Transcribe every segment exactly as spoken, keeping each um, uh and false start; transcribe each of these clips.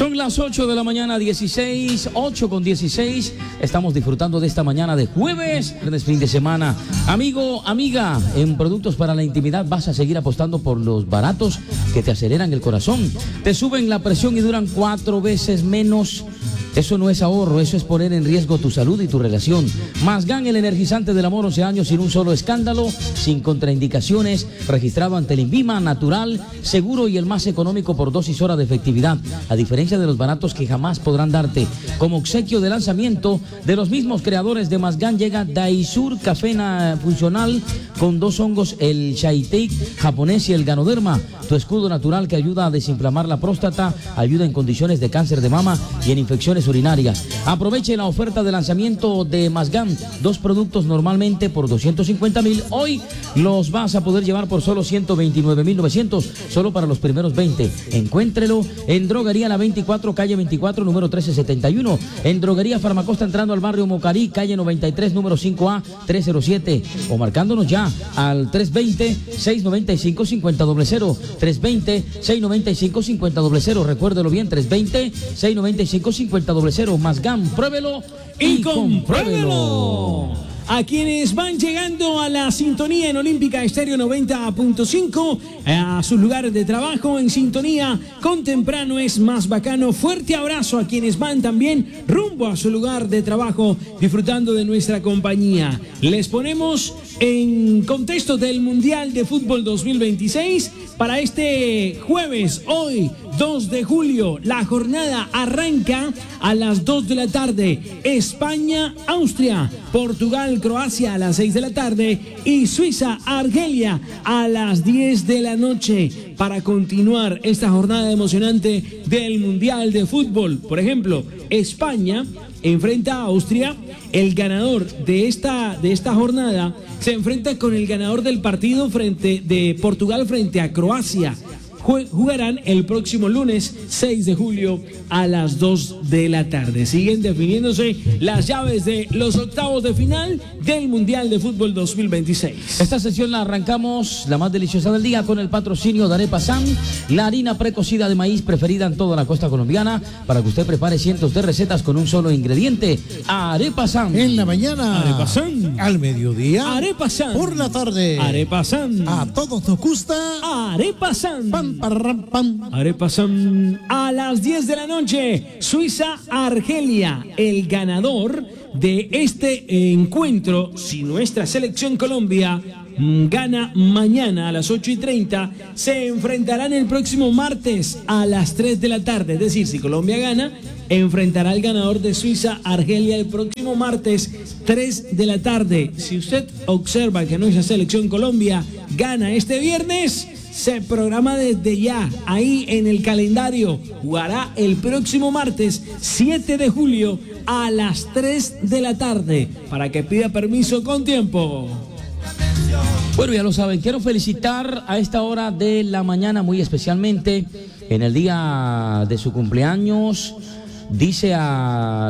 Son las ocho de la mañana, dieciséis, ocho con dieciséis. Estamos disfrutando de esta mañana de jueves, viernes, fin de semana. Amigo, amiga, en productos para la intimidad vas a seguir apostando por los baratos que te aceleran el corazón, te suben la presión y duran cuatro veces menos. Eso no es ahorro, eso es poner en riesgo tu salud y tu relación. Masgan, el energizante del amor, once años sin un solo escándalo, sin contraindicaciones, registrado ante el INVIMA, natural, seguro y el más económico por dosis hora de efectividad, a diferencia de los baratos que jamás podrán darte. Como obsequio de lanzamiento de los mismos creadores de Masgan, llega Daisur Café Funcional con dos hongos, el Shaitek japonés y el Ganoderma, tu escudo natural que ayuda a desinflamar la próstata, ayuda en condiciones de cáncer de mama y en infecciones urinarias. Aproveche la oferta de lanzamiento de Masgan, dos productos normalmente por doscientos cincuenta mil, hoy los vas a poder llevar por solo ciento veintinueve mil novecientos, solo para los primeros veinte. Encuéntrelo en Droguería La veinticuatro, calle veinticuatro, número trece setenta y uno, en Droguería Farmacosta entrando al barrio Mocarí, calle noventa y tres, número cinco A trescientos siete, o marcándonos ya al tres veinte, seiscientos noventa y cinco, cincuenta cero cero, tres veinte, seiscientos noventa y cinco, cincuenta cero cero, recuérdelo bien, tres veinte, seiscientos noventa y cinco, cincuenta cero cero, Masgan, pruébelo y, y compruébelo. A quienes van llegando a la sintonía en Olímpica Estéreo noventa punto cinco, a sus lugares de trabajo en sintonía con Temprano es Más Bacano, fuerte abrazo a quienes van también rumbo a su lugar de trabajo disfrutando de nuestra compañía. Les ponemos en contexto del Mundial de Fútbol dos mil veintiséis para este jueves, hoy dos de julio. La jornada arranca a las dos de la tarde. España, Austria, Portugal, Croacia a las seis de la tarde y Suiza, Argelia a las diez de la noche para continuar esta jornada emocionante del Mundial de Fútbol. Por ejemplo, España enfrenta a Austria. El ganador de esta, de esta jornada se enfrenta con el ganador del partido frente de Portugal frente a Croacia. Jugarán el próximo lunes seis de julio a las dos de la tarde. Siguen definiéndose las llaves de los octavos de final del Mundial de Fútbol dos mil veintiséis. Esta sesión la arrancamos, la más deliciosa del día, con el patrocinio de Arepa San, la harina precocida de maíz preferida en toda la costa colombiana, para que usted prepare cientos de recetas con un solo ingrediente. Arepa San. En la mañana. Arepa San. Al mediodía. Arepa San. Por la tarde. Arepa San. A todos nos gusta. Arepa San. Pam, parram, pam. Arepa San. A las diez de la noche, Suiza, Argelia, el ganador de este encuentro, si nuestra selección Colombia gana mañana a las ocho y treinta, se enfrentarán el próximo martes a las tres de la tarde. Es decir, si Colombia gana, enfrentará al ganador de Suiza, Argelia, el próximo martes, tres de la tarde. Si usted observa que nuestra selección Colombia gana este viernes, se programa desde ya, ahí en el calendario. Jugará el próximo martes, siete de julio, a las tres de la tarde, para que pida permiso con tiempo. Bueno, ya lo saben, quiero felicitar a esta hora de la mañana, muy especialmente en el día de su cumpleaños. Dice a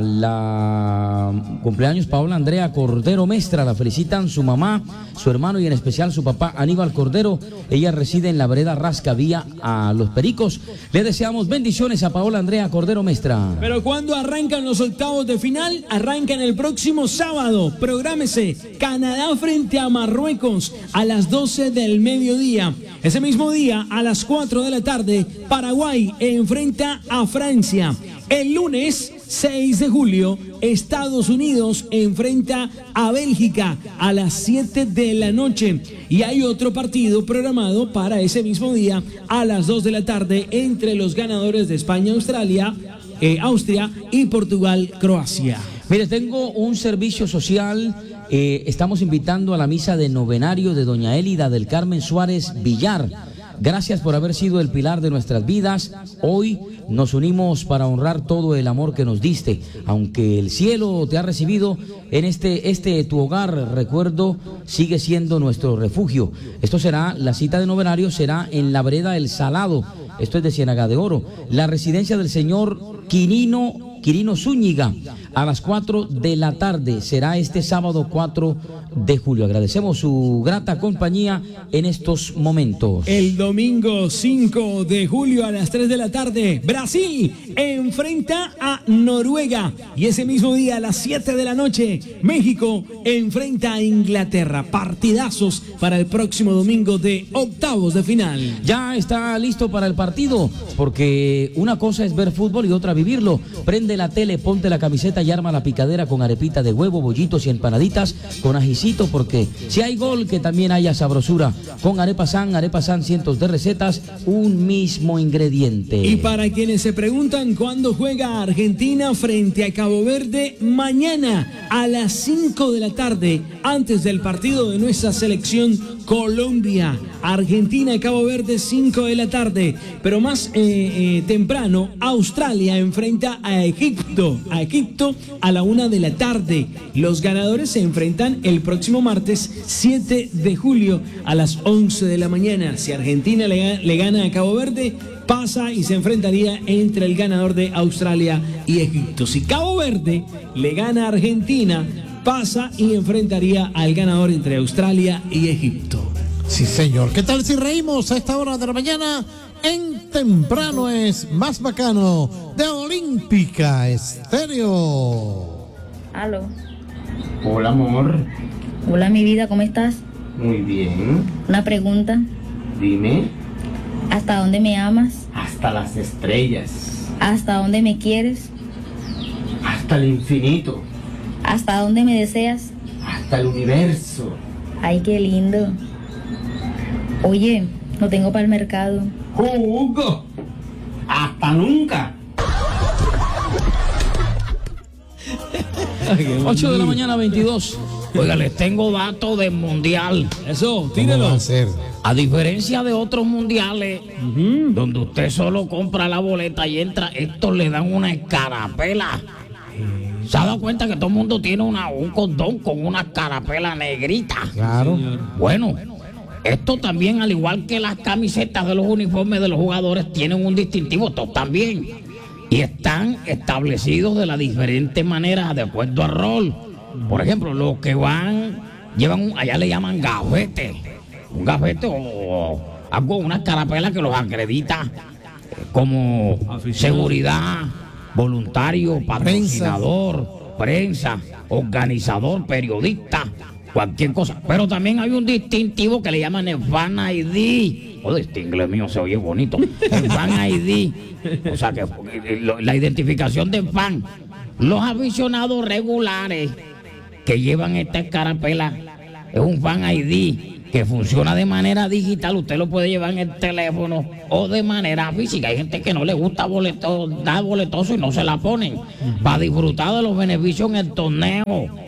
la cumpleaños Paola Andrea Cordero Mestra, la felicitan su mamá, su hermano y en especial su papá Aníbal Cordero. Ella reside en la vereda Rasca, vía a Los Pericos. Le deseamos bendiciones a Paola Andrea Cordero Mestra. Pero ¿cuándo arrancan los octavos de final? Arrancan el próximo sábado. Prográmese. Canadá frente a Marruecos a las doce del mediodía. Ese mismo día, a las cuatro de la tarde, Paraguay enfrenta a Francia. El lunes seis de julio, Estados Unidos enfrenta a Bélgica a las siete de la noche. Y hay otro partido programado para ese mismo día a las dos de la tarde entre los ganadores de España, Australia, eh, Austria y Portugal, Croacia. Mire, tengo un servicio social. Eh, estamos invitando a la misa de novenario de doña Élida del Carmen Suárez Villar. Gracias por haber sido el pilar de nuestras vidas. Hoy nos unimos para honrar todo el amor que nos diste. Aunque el cielo te ha recibido, en este, este tu hogar, recuerdo, sigue siendo nuestro refugio. Esto será, la cita de novenario será en la vereda El Salado. Esto es de Ciénaga de Oro. La residencia del señor Quirino, Quirino Zúñiga, a las cuatro de la tarde. Será este sábado cuatro de julio. Agradecemos su grata compañía en estos momentos. El domingo cinco de julio a las tres de la tarde, Brasil enfrenta a Noruega. Y ese mismo día a las siete de la noche, México enfrenta a Inglaterra. Partidazos para el próximo domingo de octavos de final. Ya está listo para el partido, porque una cosa es ver fútbol y otra vivirlo. Prende la tele, ponte la camiseta y arma la picadera con arepita de huevo, bollitos y empanaditas con ajicito, porque si hay gol, que también haya sabrosura. Con Arepa San, Arepa San, cientos de recetas, un mismo ingrediente. Y para quienes se preguntan cuándo juega Argentina frente a Cabo Verde, mañana a las cinco de la tarde, antes del partido de nuestra selección Colombia. Argentina y Cabo Verde, cinco de la tarde. Pero más eh, eh, temprano, Australia enfrenta a Egipto. A Egipto a la una de la tarde. Los ganadores se enfrentan el próximo martes siete de julio a las once de la mañana. Si Argentina le, le gana a Cabo Verde, pasa y se enfrentaría entre el ganador de Australia y Egipto. Si Cabo Verde le gana a Argentina, pasa y enfrentaría al ganador entre Australia y Egipto. Sí, señor. ¿Qué tal si reímos a esta hora de la mañana? En Temprano es Más Bacano de Olímpica Estéreo. Aló. Hola, amor. Hola, mi vida, ¿cómo estás? Muy bien. Una pregunta. Dime. ¿Hasta dónde me amas? Hasta las estrellas. ¿Hasta dónde me quieres? Hasta el infinito. ¿Hasta dónde me deseas? Hasta el universo. Ay, qué lindo. Oye, no tengo para el mercado. ¡Jugo! ¡Hasta nunca! ocho de la mañana, veintidós. Oiga, les tengo datos del mundial. Eso, ¿Cómo va tíralo. a ser? A diferencia de otros mundiales, uh-huh, donde usted solo compra la boleta y entra, estos le dan una escarapela. ¿Se ha dado cuenta que todo el mundo tiene una, un condón con una escarapela negrita? Claro. Bueno, esto también, al igual que las camisetas de los uniformes de los jugadores, tienen un distintivo, estos también. Y están establecidos de las diferentes maneras de acuerdo al rol. Por ejemplo, los que van, llevan, un, allá le llaman gafete. Un gafete o algo, una escarapela que los acredita como seguridad, voluntario, patrocinador, prensa, organizador, periodista, cualquier cosa. Pero también hay un distintivo que le llaman el Fan I D. Joder, este inglés mío se oye bonito. El Fan I D. O sea que la identificación del fan. Los aficionados regulares que llevan esta escarapela es un Fan I D que funciona de manera digital. Usted lo puede llevar en el teléfono o de manera física. Hay gente que no le gusta boleto, dar boletoso y no se la ponen para disfrutar de los beneficios en el torneo.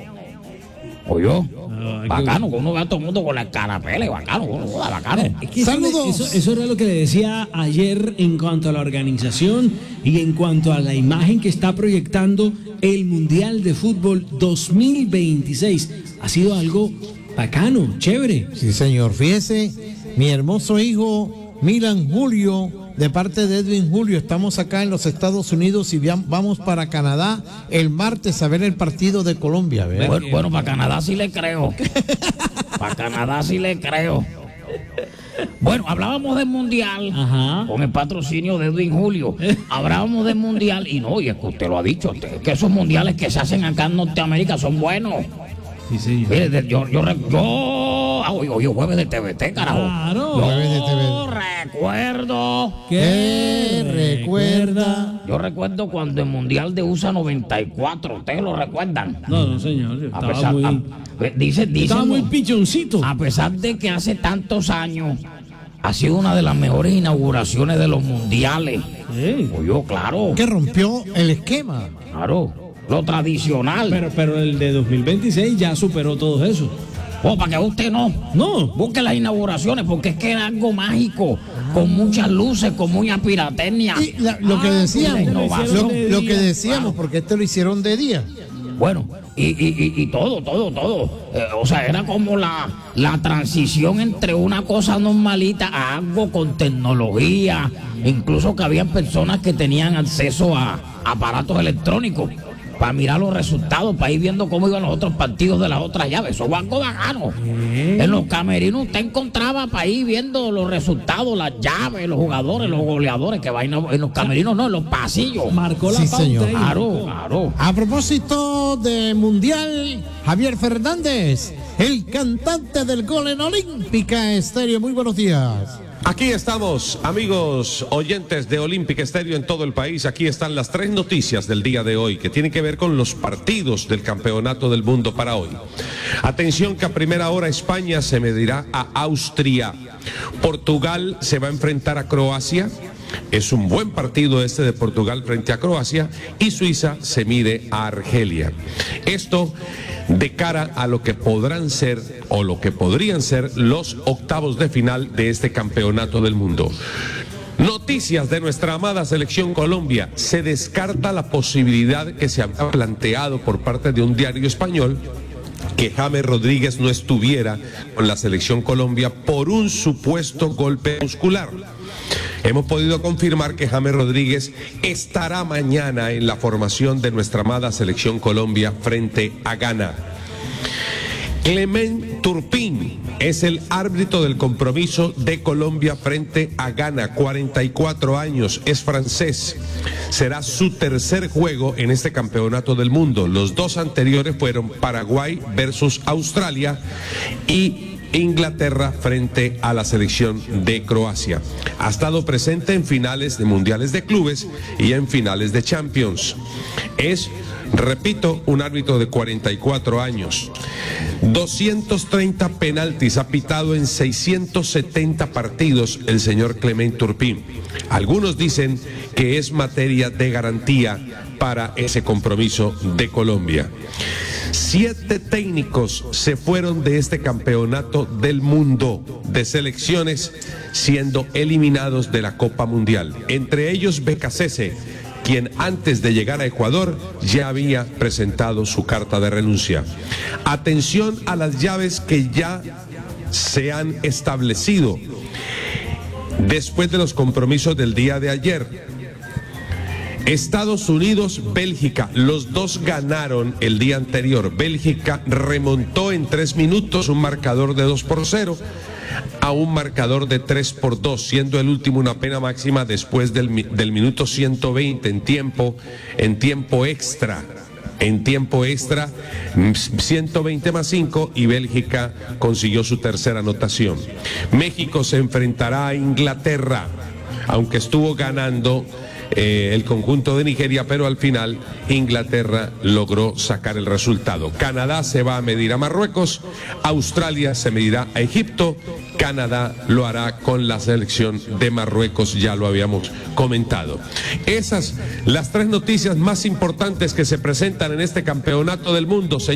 Oye, no, bacano, que uno ve a todo el mundo con la escarapela, bacano, uno, bacano. Es que Saludos. Eso, eso era lo que le decía ayer en cuanto a la organización y en cuanto a la imagen que está proyectando el Mundial de Fútbol dos mil veintiséis. Ha sido algo bacano, chévere. Sí, señor. Fíjese, mi hermoso hijo Milan Julio, de parte de Edwin Julio, estamos acá en los Estados Unidos y vamos para Canadá el martes a ver el partido de Colombia. ¿verdad? Bueno, bueno, para Canadá sí le creo. Para Canadá sí le creo. Bueno, hablábamos del Mundial. Ajá. Con el patrocinio de Edwin Julio. Hablábamos del Mundial y no, y es que usted lo ha dicho, usted, que esos mundiales que se hacen acá en Norteamérica son buenos. Sí, sí. Mire, yo, yo, yo, yo, hoy, hoy jueves de T V T, carajo. Claro. Yo Jueves de T V T. recuerdo. ¿Qué recuerda? Yo recuerdo cuando el Mundial de U S A noventa y cuatro, ¿ustedes lo recuerdan? No, no, señor. Yo A estaba pesar, muy, a, dice, dice, estaba muy pichoncito. A pesar de que hace tantos años ha sido una de las mejores inauguraciones de los mundiales. Sí. Oye, claro. Que rompió el esquema. Claro. Lo tradicional. Pero, pero el de dos mil veintiséis ya superó todo eso. Oh, para que usted no. No. Busque las inauguraciones porque es que era algo mágico, ah, con muchas luces, con mucha pirotecnia. Y la, lo, ah, que decíamos, lo, lo que decíamos, claro, porque esto lo hicieron de día. Bueno, y, y, y, y todo, todo, todo. Eh, o sea, era como la, la transición entre una cosa normalita a algo con tecnología. Incluso que había personas que tenían acceso a aparatos electrónicos. para mirar los resultados, para ir viendo cómo iban los otros partidos de las otras llaves. Eso es algo bacano. ¿Eh? En los camerinos usted encontraba para ir viendo los resultados, las llaves, los jugadores, los goleadores, que van en los camerinos, no, en los pasillos. Marcó la Sí, pauta señor. ahí. Claro, claro. A propósito de Mundial, Javier Fernández, el cantante del gol en Olímpica Estéreo. Muy buenos días. Aquí estamos, amigos oyentes de Olímpica Estéreo en todo el país. Aquí están las tres noticias del día de hoy que tienen que ver con los partidos del Campeonato del Mundo para hoy. Atención que a primera hora España se medirá a Austria. Portugal se va a enfrentar a Croacia. Es un buen partido este de Portugal frente a Croacia. Y Suiza se mide a Argelia. Esto de cara a lo que podrán ser o lo que podrían ser los octavos de final de este Campeonato del Mundo. Noticias de nuestra amada selección Colombia. Se descarta la posibilidad que se había planteado por parte de un diario español que James Rodríguez no estuviera con la selección Colombia por un supuesto golpe muscular. Hemos podido confirmar que James Rodríguez estará mañana en la formación de nuestra amada selección Colombia frente a Ghana. Clement Turpin es el árbitro del compromiso de Colombia frente a Ghana, cuarenta y cuatro años, es francés. Será su tercer juego en este campeonato del mundo. Los dos anteriores fueron Paraguay versus Australia y Inglaterra frente a la selección de Croacia. Ha estado presente en finales de mundiales de clubes y en finales de Champions. Es, repito, un árbitro de cuarenta y cuatro años. doscientos treinta penaltis ha pitado en seiscientos setenta partidos el señor Clement Turpin. Algunos dicen que es materia de garantía para ese compromiso de Colombia. Siete técnicos se fueron de este campeonato del mundo de selecciones siendo eliminados de la Copa Mundial. Entre ellos Becasese, quien antes de llegar a Ecuador ya había presentado su carta de renuncia. Atención a las llaves que ya se han establecido después de los compromisos del día de ayer. Estados Unidos, Bélgica, los dos ganaron el día anterior. Bélgica remontó en tres minutos un marcador de dos por cero a un marcador de tres por dos, siendo el último una pena máxima después del, del minuto ciento veinte en tiempo, en tiempo extra. En tiempo extra, ciento veinte más cinco, y Bélgica consiguió su tercera anotación. México se enfrentará a Inglaterra, aunque estuvo ganando Eh, el conjunto de Nigeria, pero al final Inglaterra logró sacar el resultado. Canadá se va a medir a Marruecos, Australia se medirá a Egipto, Canadá lo hará con la selección de Marruecos, ya lo habíamos comentado. Esas las tres noticias más importantes que se presentan en este campeonato del mundo.